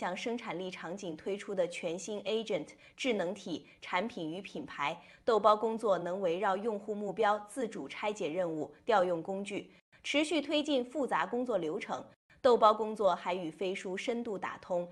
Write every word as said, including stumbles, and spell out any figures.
项生产力场景推出的全新 Agent 智能体产品与品牌，豆包工作能围绕用户目标自主拆解任务，调用工具，持续推进复杂工作流程。豆包工作还与飞书深度打通，